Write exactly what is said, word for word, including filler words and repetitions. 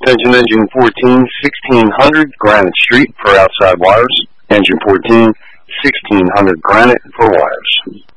Attention engine fourteen, sixteen hundred Granite Street for outside wires. Engine fourteen, sixteen hundred Granite for wires.